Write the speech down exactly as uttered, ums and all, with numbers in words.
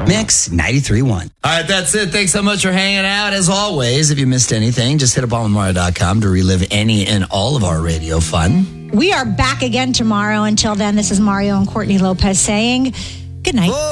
Mix ninety-three point one. All right, that's it. Thanks so much for hanging out. As always, if you missed anything, just hit up on mario dot com to relive any and all of our radio fun. We are back again tomorrow. Until then, this is Mario and Courtney Lopez saying good night.